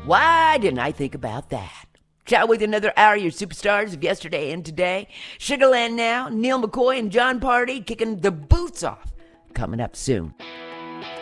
Why didn't I think about that? Shall we with another hour of your superstars of yesterday and today? Sugarland now, Neil McCoy and John Party kicking the boots off. Coming up soon.